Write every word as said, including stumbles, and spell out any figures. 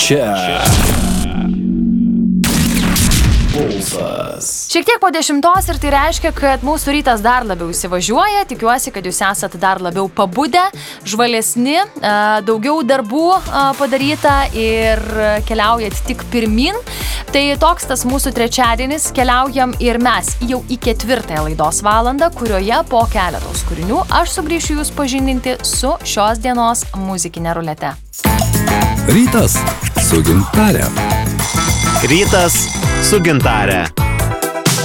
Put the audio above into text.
Čia Pulsas. Šiek tiek po dešimtos ir tai reiškia, kad mūsų rytas dar labiau įsivažiuoja. Tikiuosi, kad jūs esate dar labiau pabudę, žvalesni, daugiau darbų padaryta ir keliaujat tik pirmin. Tai toks tas mūsų trečiadienis, keliaujam ir mes jau į ketvirtąją laidos valandą, kurioje po keletos kūrinių aš sugrįšiu jūs pažindinti su šios dienos muzikinė rulete. Rytas su Gintare. Rytas su Gintare.